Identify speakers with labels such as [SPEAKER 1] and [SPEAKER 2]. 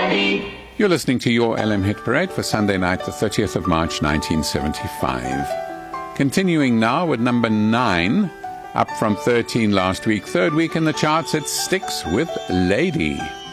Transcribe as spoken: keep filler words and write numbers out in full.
[SPEAKER 1] You're listening to your L M Hit Parade for Sunday night, the thirtieth of March, nineteen seventy-five. Continuing now with number nine, up from thirteen last week. Third week in the charts, it sticks with Lady.